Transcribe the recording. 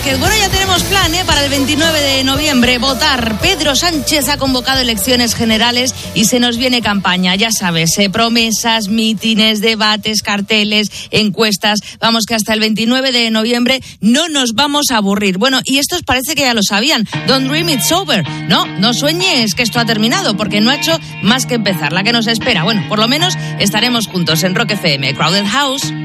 Márquez. Bueno, ya tenemos plan para el 29 de noviembre, votar. Pedro Sánchez ha convocado elecciones generales y se nos viene campaña, ya sabes, promesas, mítines, debates, carteles, encuestas. Vamos, que hasta el 29 de noviembre no nos vamos a aburrir. Bueno, y estos parece que ya lo sabían. Don't dream it's over. No sueñes que esto ha terminado, porque no ha hecho más que empezar. La que nos espera. Bueno, por lo menos estaremos juntos en Rock FM. Crowded House.